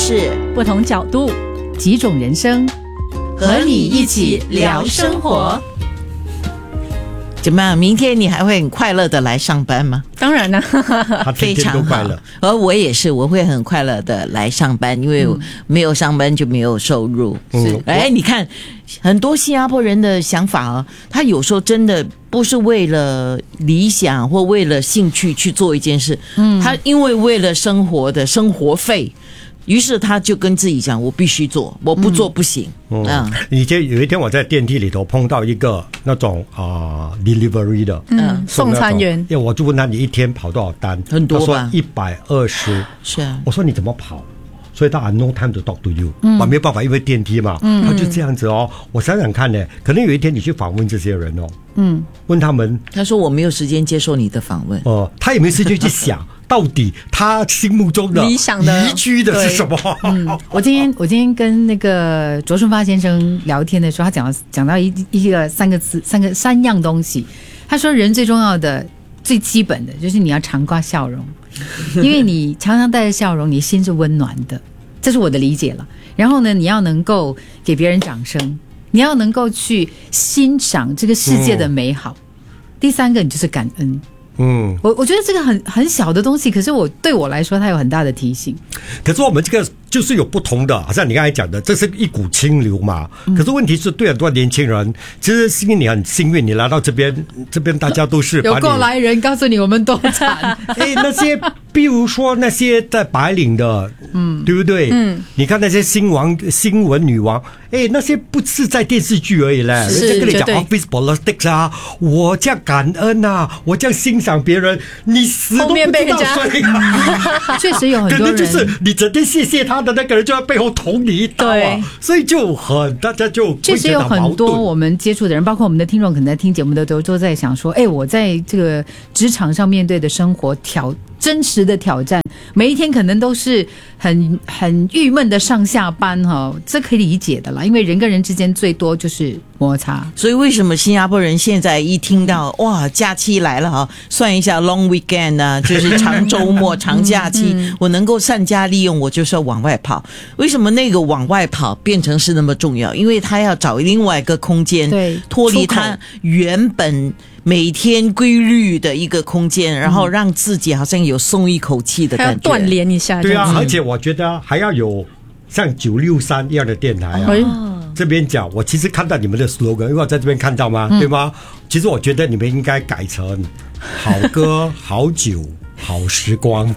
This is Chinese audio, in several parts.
事， 不同角度， 几种人生， 和你一起聊生活。怎么样？明天你还会很快乐的来上班吗？ 当然啦， 他天天都快乐。 而我也是，我会很快乐的来上班，因为没有上班就没有收入。是，你看很多新加坡人的想法啊，他有时候真的不是为了理想或为了兴趣去做一件事，他因为了生活的生活费。于是他就跟自己讲，我必须做，我不做不行。 以前有一天我在电梯里头碰到一个那种delivery 的， 送餐员， 因为我就问他你一天跑多少单， 很多吧， 他说120。 是啊， 我说你怎么跑？所以他 no time to talk to you，没有办法，因为电梯嘛，他就这样子哦。我想想看呢，可能有一天你去访问这些人哦，问他们， 他说我没有时间接受你的访问， 他也没时间去想到底他心目中的理想的宜居的是什么。 我今天跟那个卓顺发先生聊天的时候，他讲到一个三样东西，他说人最重要的最基本的就是你要常挂笑容。因为你常常带着笑容，你心是温暖的，这是我的理解了。然后呢，你要能够给别人掌声，你要能够去欣赏这个世界的美好。第三个，你就是感恩。我觉得这个很小的东西，可是对我来说，它有很大的提醒。 可是我们这个就是有不同的，好像你刚才讲的，这是一股清流嘛。可是问题是，对很多年轻人，其实是因为你很幸运，你来到这边大家都是有过来人告诉你我们多惨。 那些比如说那些在白领的，对不对？你看那些新闻女王，那些不是在电视剧而已嘞，人家跟你讲 office politics 啊，我这样感恩啊，我这样欣赏别人，你死都不知道谁。 确实有很多人， 可能就是你整天谢谢他的那个人，就在背后捅你一刀啊，所以大家就确实有很多我们接触的人，包括我们的听众，可能在听节目的都在想说，我在这个职场上面对的生活真实的挑战，每一天可能都是很郁闷的上下班哈，这可以理解的啦，因为人跟人之间最多就是摩擦。 所以为什么新加坡人现在一听到哇假期来了哈，算一下 long weekend 啊，就是长周末长假期，我能够善加利用，我就是要往外跑。为什么那个往外跑变成是那么重要？因为他要找另外一个空间， 对， 脱离他原本每天规律的一个空间，然后让自己好像有松一口气的感觉， 还要锻炼一下。 对啊，而且我觉得还要有像963一样的电台啊。这边讲，我其实看到你们的 slogan， 因为我在这边看到吗？对吗？其实我觉得你们应该改成好歌、好酒、好时光。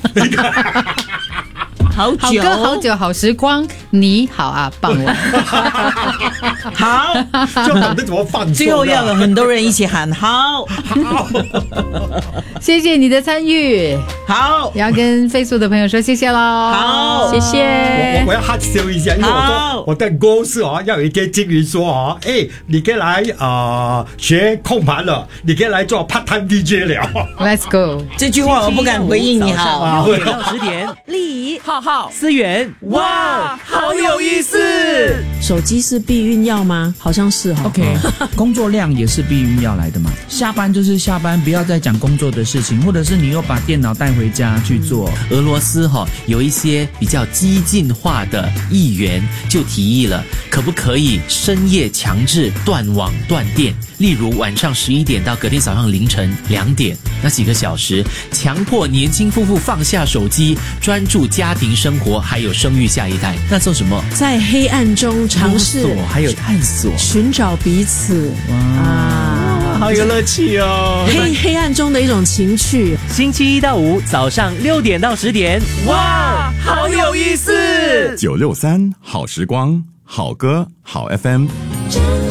好歌好酒好时光，你好啊，傍晚好， 就懂得怎么放松。 最后要有很多人一起喊好。 谢谢你的参与， 好， 也要跟Facebook的朋友说谢谢咯。 好， 谢谢。 我要 hard sell 一下，因为我的 goal 是要有一天金鱼说你可以来学控盘了，你可以来做 part time DJ 了。 Let's go。 这句话我不敢回应你好。 6点到10点，丽浩思源，哇，好有意思。 手机是避孕药吗？好像是哈。 OK， 工作量也是避孕药来的嘛。下班就是下班，不要再讲工作的事情，或者是你又把电脑带回家去做。 俄罗斯有一些比较激进化的议员就提议了，可不可以深夜强制断网断电？例如晚上11点到隔天早上凌晨2点，那几个小时，强迫年轻夫妇放下手机，专注家庭生活，还有生育下一代。那做什么？ 在黑暗中尝试还有探索， 寻找彼此。 哇，好有乐趣哦！ 黑暗中的一种情趣。 星期1到5早上6点到10点，哇，好有意思！ 963好时光，好歌好 FM。